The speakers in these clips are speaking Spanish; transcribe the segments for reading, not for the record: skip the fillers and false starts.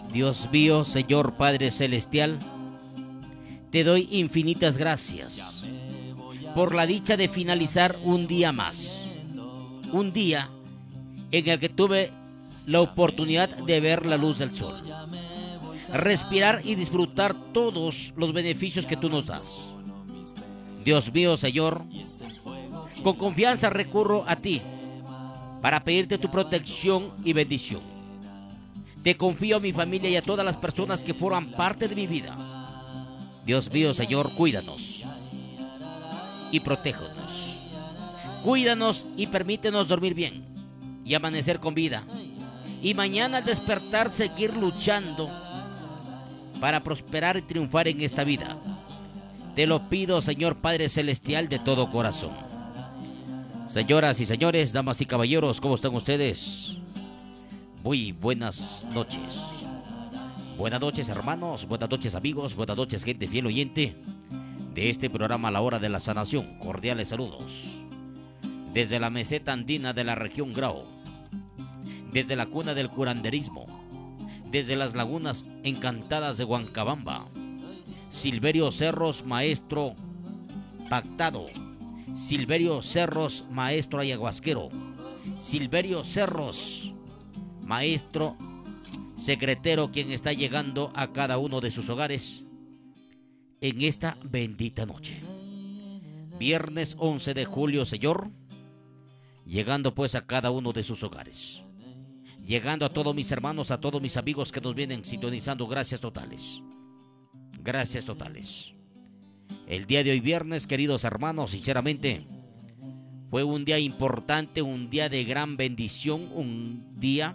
Dios mío, Señor Padre Celestial, te doy infinitas gracias por la dicha de finalizar un día más. Un día en el que tuve la oportunidad de ver la luz del sol, respirar y disfrutar todos los beneficios que tú nos das. Dios mío, Señor, con confianza recurro a ti para pedirte tu protección y bendición. Te confío a mi familia y a todas las personas que forman parte de mi vida. Dios mío, Señor, cuídanos y protégenos. Cuídanos y permítenos dormir bien y amanecer con vida. Y mañana al despertar seguir luchando para prosperar y triunfar en esta vida. Te lo pido, Señor Padre Celestial, de todo corazón. Señoras y señores, damas y caballeros, ¿cómo están ustedes? Muy buenas noches. Buenas noches, hermanos, buenas noches, amigos, buenas noches, gente fiel oyente de este programa La Hora de la Sanación. Cordiales saludos desde la meseta andina de la región Grau, desde la cuna del curanderismo, desde las lagunas encantadas de Huancabamba. Silverio Cerros, maestro pactado. Silverio Cerros, maestro ayahuasquero. Silverio Cerros, maestro secretero, quien está llegando a cada uno de sus hogares en esta bendita noche. Viernes 11 de julio, Señor, llegando pues a cada uno de sus hogares. Llegando a todos mis hermanos, a todos mis amigos que nos vienen sintonizando. Gracias totales. Gracias totales. El día de hoy viernes, queridos hermanos, sinceramente, fue un día importante, un día de gran bendición, un día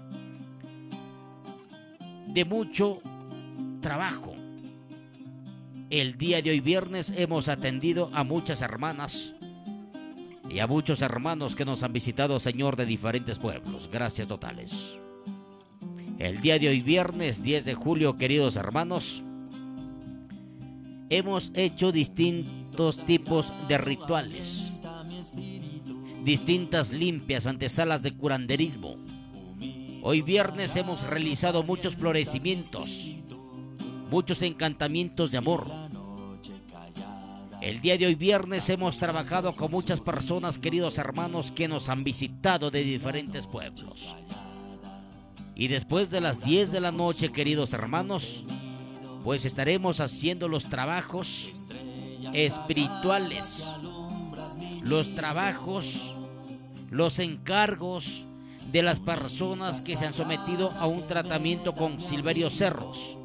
de mucho trabajo. El día de hoy viernes hemos atendido a muchas hermanas y a muchos hermanos que nos han visitado, Señor, de diferentes pueblos. Gracias totales. El día de hoy viernes 10 de julio, queridos hermanos, hemos hecho distintos tipos de rituales, distintas limpias, antesalas de curanderismo. Hoy viernes hemos realizado muchos florecimientos, muchos encantamientos de amor. El día de hoy viernes hemos trabajado con muchas personas, queridos hermanos, que nos han visitado de diferentes pueblos. Y después de las 10 de la noche, queridos hermanos, pues estaremos haciendo los trabajos espirituales, los trabajos, los encargos de las personas que se han sometido a un tratamiento con Silverio Cerros.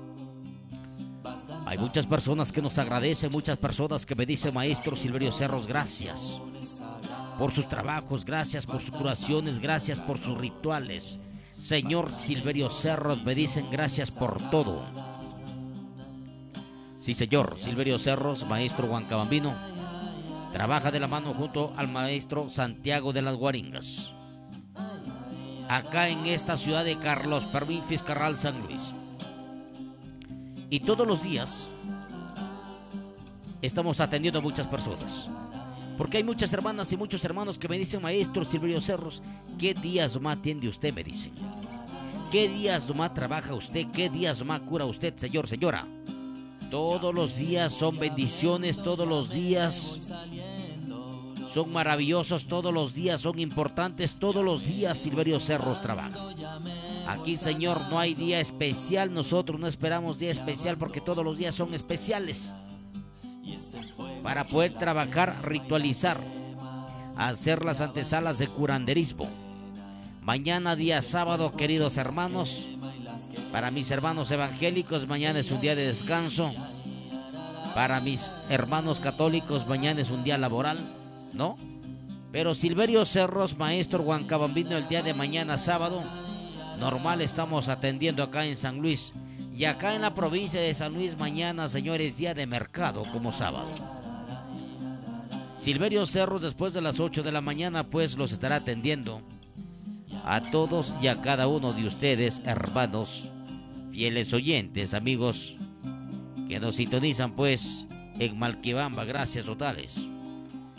Hay muchas personas que nos agradecen, muchas personas que me dicen: maestro Silverio Cerros, gracias por sus trabajos, gracias por sus curaciones, gracias por sus rituales. Señor Silverio Cerros, me dicen gracias por todo. Sí, señor, Silverio Cerros, maestro huancabambino, trabaja de la mano junto al maestro Santiago de las Guaringas, acá en esta ciudad de Carlos Fermín Fiscarral, San Luis. Y todos los días estamos atendiendo a muchas personas, porque hay muchas hermanas y muchos hermanos que me dicen: maestro Silverio Cerros, ¿qué días nomás atiende usted? Me dicen, ¿qué días nomás trabaja usted? ¿Qué días nomás cura usted, señor, señora? Todos los días son bendiciones, todos los días son maravillosos, todos los días son importantes, todos los días Silverio Cerros trabaja. Aquí, Señor, no hay día especial, nosotros no esperamos día especial porque todos los días son especiales. Para poder trabajar, ritualizar, hacer las antesalas de curanderismo. Mañana, día sábado, queridos hermanos, para mis hermanos evangélicos, mañana es un día de descanso. Para mis hermanos católicos, mañana es un día laboral, ¿no? Pero Silverio Cerros, maestro huancabambino, el día de mañana, sábado, normal, estamos atendiendo acá en San Luis. Y acá en la provincia de San Luis, mañana, señores, día de mercado como sábado. Silverio Cerros, después de las 8 de la mañana, pues los estará atendiendo a todos y a cada uno de ustedes, hermanos, fieles oyentes, amigos, que nos sintonizan pues en Malquibamba. Gracias totales.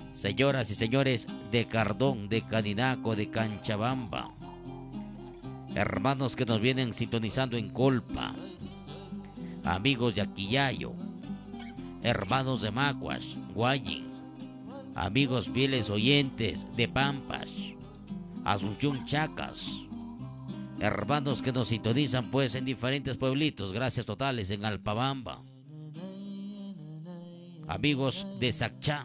Señoras y señores de Cardón, de Caninaco, de Canchabamba, hermanos que nos vienen sintonizando en Colpa, amigos de Aquillayo, hermanos de Macuas, Guayin, amigos fieles oyentes de Pampas, Asunción, Chacas, hermanos que nos sintonizan pues en diferentes pueblitos, gracias totales en Alpabamba, amigos de Sacchá,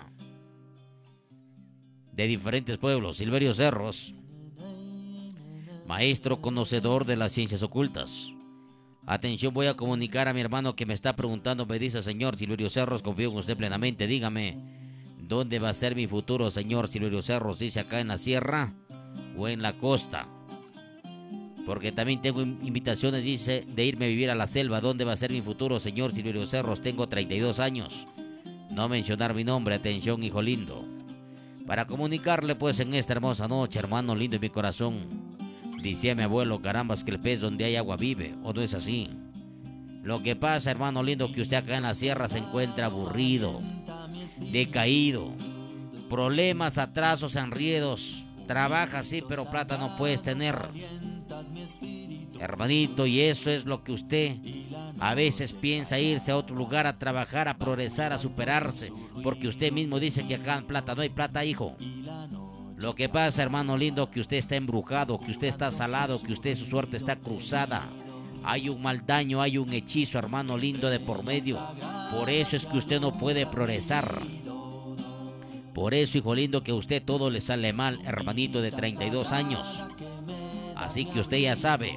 de diferentes pueblos, Silverio Cerros, maestro conocedor de las ciencias ocultas. Atención, voy a comunicar a mi hermano que me está preguntando, me dice: señor Silverio Cerros, confío en usted plenamente, dígame, ¿dónde va a ser mi futuro, señor Silverio Cerros? ¿Dice acá en la sierra o en la costa? Porque también tengo invitaciones, dice, de irme a vivir a la selva. ¿Dónde va a ser mi futuro, señor Silverio Cerros? Tengo 32 años. No mencionar mi nombre, atención, hijo lindo. Para comunicarle pues en esta hermosa noche, hermano lindo de mi corazón. Decía mi abuelo, carambas, que el pez donde hay agua vive, ¿o no es así? Lo que pasa, hermano lindo, que usted acá en la sierra se encuentra aburrido, decaído, problemas, atrasos, enriedos. Trabaja sí, pero plata no puedes tener, hermanito, y eso es lo que usted a veces piensa irse a otro lugar a trabajar, a progresar, a superarse, porque usted mismo dice que acá en plata no hay plata, hijo. Lo que pasa, hermano lindo, que usted está embrujado, que usted está salado, que usted su suerte está cruzada. Hay un mal daño, hay un hechizo, hermano lindo, de por medio. Por eso es que usted no puede progresar. Por eso, hijo lindo, que a usted todo le sale mal, hermanito de 32 años. Así que usted ya sabe.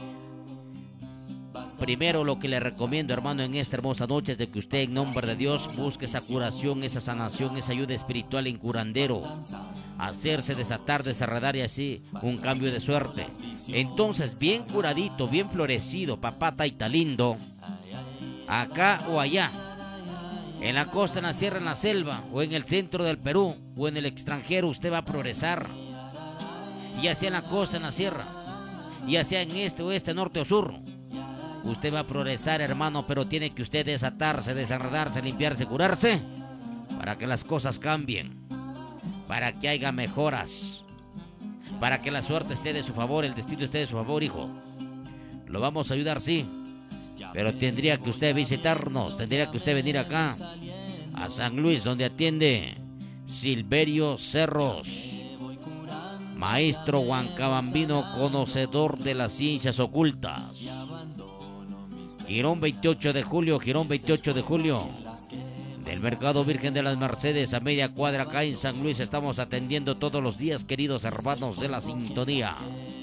Primero, lo que le recomiendo, hermano, en esta hermosa noche es de que usted, en nombre de Dios, busque esa curación, esa sanación, esa ayuda espiritual en curandero. Hacerse desatar, desenredar y así un cambio de suerte. Entonces, bien curadito, bien florecido, papá taita lindo, acá o allá, en la costa, en la sierra, en la selva, o en el centro del Perú, o en el extranjero, usted va a progresar. Ya sea en la costa, en la sierra, ya sea en este, oeste, norte o sur. Usted va a progresar, hermano, pero tiene que usted desatarse, desenredarse, limpiarse, curarse, para que las cosas cambien, para que haya mejoras, para que la suerte esté de su favor, el destino esté de su favor, hijo. Lo vamos a ayudar, sí, pero tendría que usted visitarnos, tendría que usted venir acá, a San Luis, donde atiende Silverio Cerros, maestro huancabambino, conocedor de las ciencias ocultas. Girón 28 de julio, Girón 28 de julio, del Mercado Virgen de las Mercedes, a media cuadra acá en San Luis. Estamos atendiendo todos los días, queridos hermanos de la sintonía.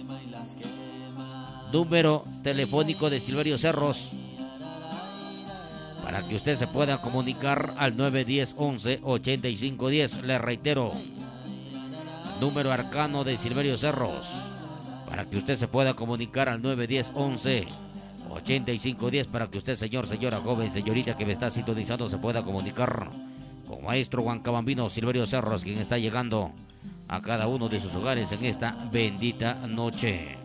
Número telefónico de Silverio Cerros, para que usted se pueda comunicar al 910-11-8510. Le reitero, número arcano de Silverio Cerros, para que usted se pueda comunicar al 910-11-8510, para que usted, señor, señora, joven, señorita que me está sintonizando, se pueda comunicar con maestro huancabambino Silverio Cerros, quien está llegando a cada uno de sus hogares en esta bendita noche.